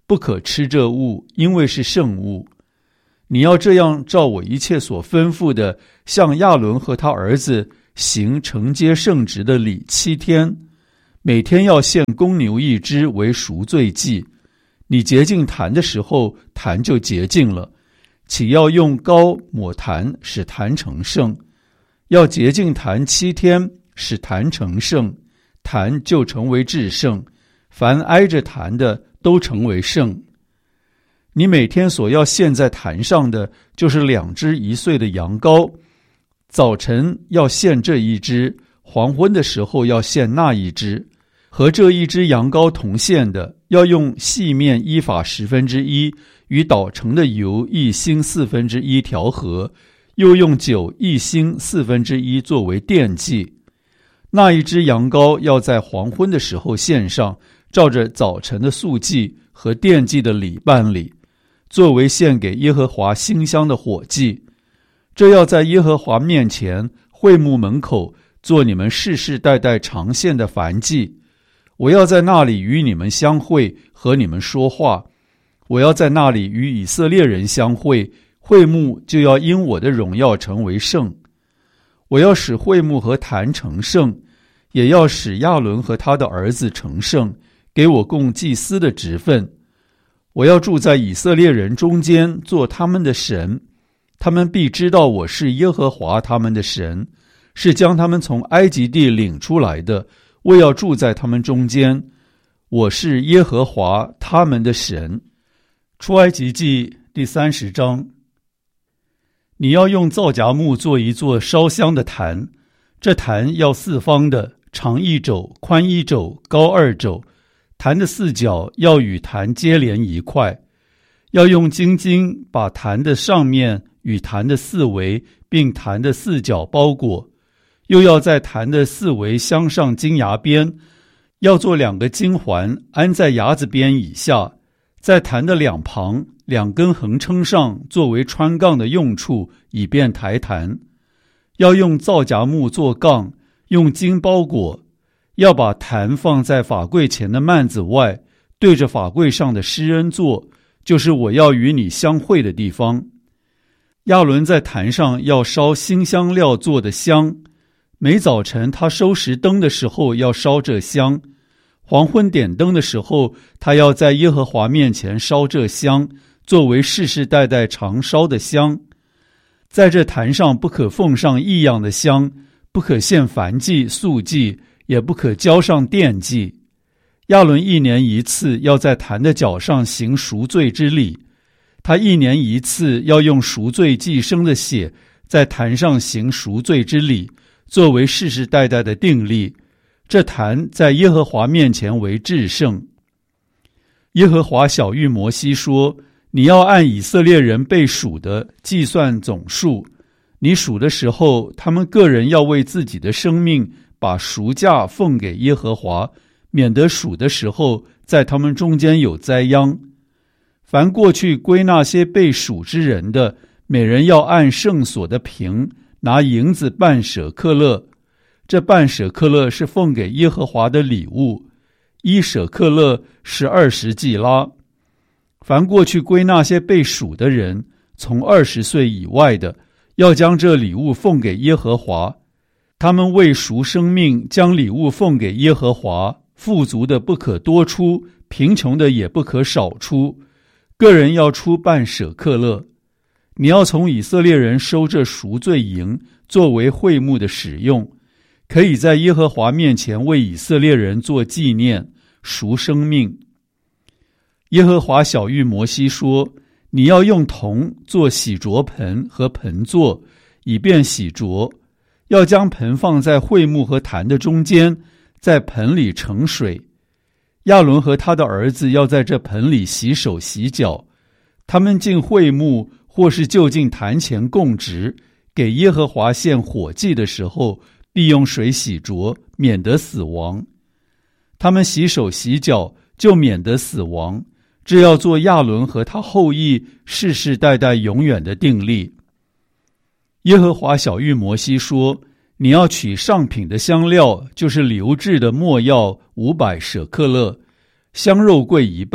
不可吃这物，因为是圣物。你要这样照我一切所吩咐的，向亚伦和他儿子行承接圣职的礼七天，每天要献公牛一只为赎罪祭。你洁净坛的时候，坛就洁净了，岂要用膏抹坛，使坛成圣。要洁净坛七天，使坛成圣，坛就成为至圣，凡挨着坛的都成为圣。你每天所要献在坛上的，就是两只一岁的羊羔，早晨要献这一只，黄昏的时候要献那一只。和这一只羊羔同献的，要用细面依法十分之一，与捣成的油一星四分之一调和，又用酒一星四分之一作为奠祭。那一只羊羔要在黄昏的时候献上，照着早晨的素祭和奠祭的礼办理，作为献给耶和华馨香的火祭。这要在耶和华面前会幕门口做你们世世代代常献的燔祭。我要在那里与你们相会，和你们说话。我要在那里与以色列人相会，会幕就要因我的荣耀成为圣。我要使会幕和坛成圣，也要使亚伦和他的儿子成圣，给我供祭司的职分。我要住在以色列人中间，做他们的神，他们必知道我是耶和华他们的神，是将他们从埃及地领出来的。我要住在他们中间，我是耶和华他们的神。出埃及记第三十章。你要用皂荚木做一座烧香的坛，这坛要四方的，长一肘，宽一肘，高二肘。坛的四角要与坛接连一块，要用金筋把坛的上面与坛的四围并坛的四角包裹，又要在坛的四围镶上金牙边，要做两个金环，安在牙子边以下，在坛的两旁两根横撑上，作为穿杠的用处，以便抬坛。要用皂荚木做杠，用金包裹。要把坛放在法柜前的幔子外，对着法柜上的施恩座，就是我要与你相会的地方。亚伦在坛上要烧馨香料做的香，每早晨他收拾灯的时候要烧这香，黄昏点灯的时候，他要在耶和华面前烧这香，作为世世代代常烧的香。在这坛上不可奉上异样的香，不可献燔祭、素祭，也不可浇上奠祭。亚伦一年一次要在坛的角上行赎罪之礼，他一年一次要用赎罪祭牲的血在坛上行赎罪之礼，作为世世代代的定例。这坛在耶和华面前为至圣。耶和华晓谕摩西说，你要按以色列人被数的计算总数，你数的时候，他们个人要为自己的生命把赎价奉给耶和华，免得数的时候在他们中间有灾殃。凡过去归那些被数之人的，每人要按圣所的平拿银子半舍克勒，这半舍克勒是奉给耶和华的礼物，一舍克勒是二十季拉。凡过去归那些被数的人，从二十岁以外的，要将这礼物奉给耶和华。他们为赎生命，将礼物奉给耶和华，富足的不可多出，贫穷的也不可少出，个人要出半舍克勒。你要从以色列人收这赎罪银，作为会幕的使用，可以在耶和华面前为以色列人做纪念，赎生命。耶和华晓谕摩西说，你要用铜做洗濯盆和盆座，以便洗濯。要将盆放在会幕和坛的中间，在盆里盛水。亚伦和他的儿子要在这盆里洗手洗脚。他们进会幕或是就近坛前供职，给耶和华献火祭的时候，必用水洗濯，免得死亡。他们洗手洗脚，就免得死亡。这要做亚伦和他后裔世世代代永远的定例。耶和华晓谕摩西说，你要取上品的香料，就是流质的没药五百舍克勒，香肉桂一半，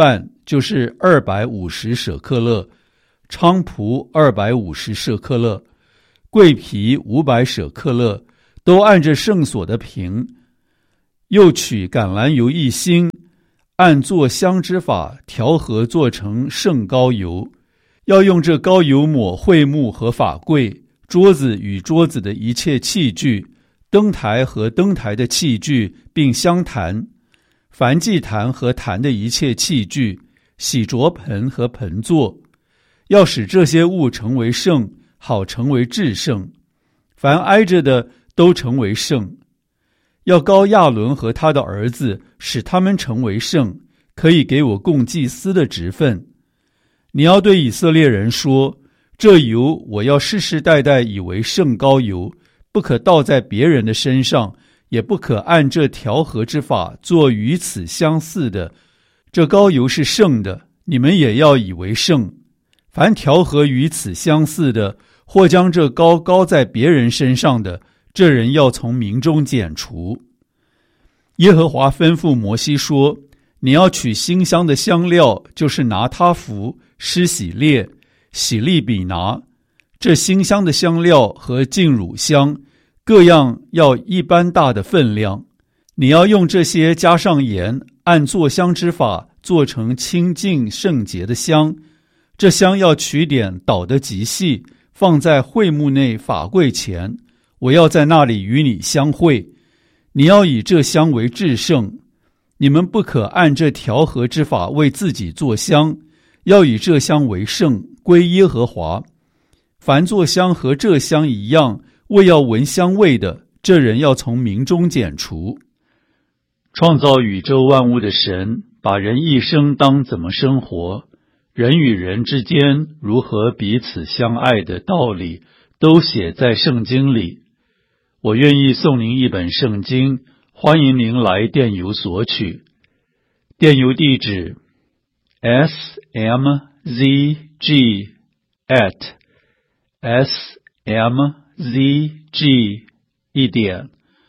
就是二百五十舍克勒，菖蒲二百五十舍克勒，桂皮五百舍克勒，都按着圣所的瓶。又取橄榄油一星，按做香之法调和做成圣膏油。要用这膏油抹会幕和法柜、桌子与桌子的一切器具、灯台和灯台的器具，并香坛、燔祭坛和坛的一切器具、洗濯盆和盆座，要使这些物成为圣，好成为至圣。凡挨着的都成为圣。要膏亚伦和他的儿子，使他们成为圣，可以给我供祭司的职分。你要对以色列人说，这油我要世世代代以为圣膏油，不可倒在别人的身上，也不可按这调和之法做与此相似的。这膏油是圣的，你们也要以为圣。凡调和与此相似的，或将这膏膏在别人身上的，这人要从民中剪除。耶和华吩咐摩西说，你要取馨香的香料，就是拿他弗、施喜列、喜利比拿，这馨香的香料和净乳香，各样要一般大的分量。你要用这些加上盐，按做香之法做成清净圣洁的香。这香要取点捣得极细，放在会幕内法柜前，我要在那里与你相会。你要以这香为至圣。你们不可按这调和之法为自己做香，要以这香为圣，归耶和华。凡做香和这香一样，为要闻香味的，这人要从民中剪除。创造宇宙万物的神，把人一生当怎么生活，人与人之间如何彼此相爱的道理，都写在圣经里。我愿意送您一本圣经，欢迎您来电邮索取。电邮地址 s m z g at s m z g 一点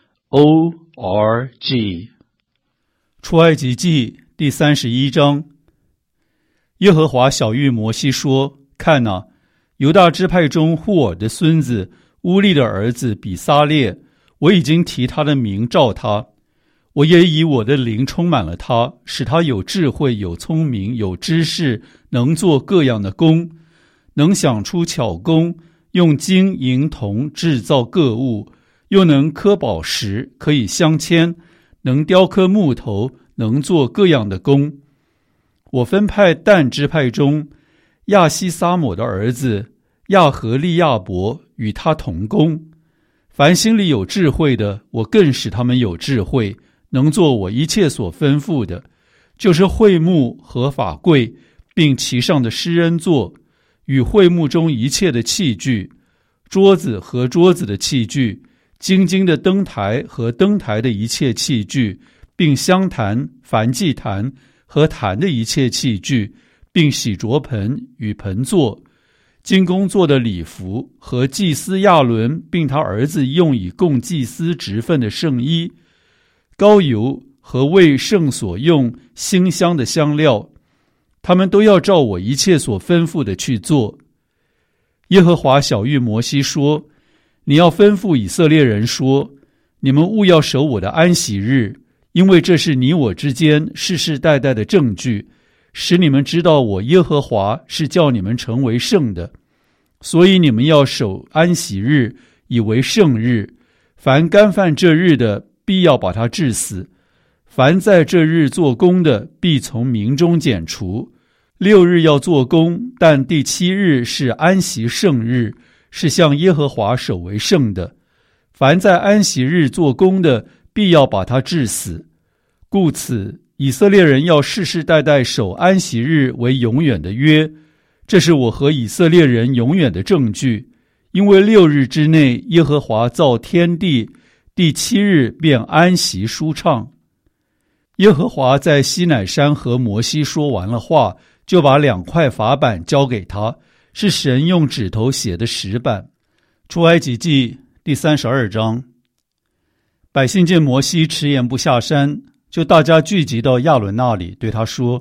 o r g。 出埃及记第三十一章。耶和华晓谕摩西说，看哪，犹大支派中户尔的孙子乌利的儿子比撒列，我已经提他的名召他，我也以我的灵充满了他，使他有智慧、有聪明、有知识，能做各样的工，能想出巧工，用金银铜制造各物，又能刻宝石，可以镶嵌，能雕刻木头，能做各样的工。我分派但支派中亚西撒抹的儿子亚和利亚伯与他同工。凡心里有智慧的，我更使他们有智慧，能做我一切所吩咐的，就是会幕和法柜，并其上的施恩座，与会幕中一切的器具，桌子和桌子的器具，金金的灯台和灯台的一切器具，并香坛、燔祭坛和坛的一切器具，并洗濯盆与盆座，金工做的礼服和祭司亚伦并他儿子用以供祭司职分的圣衣，膏油和为圣所用馨香的香料，他们都要照我一切所吩咐的去做。耶和华晓谕摩西说，你要吩咐以色列人说，你们务要守我的安息日，因为这是你我之间世世代代的证据，使你们知道我耶和华是叫你们成为圣的。所以你们要守安息日，以为圣日。凡干犯这日的，必要把他治死；凡在这日做工的，必从民中剪除。六日要做工，但第七日是安息圣日，是向耶和华守为圣的。凡在安息日做工的，必要把他治死。故此，以色列人要世世代代守安息日为永远的约，这是我和以色列人永远的证据。因为六日之内，耶和华造天地，第七日便安息舒畅。耶和华在西乃山和摩西说完了话，就把两块法板交给他，是神用指头写的石板。出埃及记第三十二章。百姓见摩西迟延不下山，就大家聚集到亚伦那里，对他说，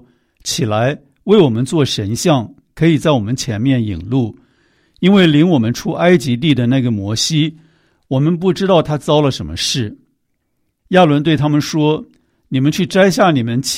起来为我们做神像，可以在我们前面引路，因为领我们出埃及地的那个摩西，我们不知道他遭了什么事。亚伦对他们说，你们去摘下你们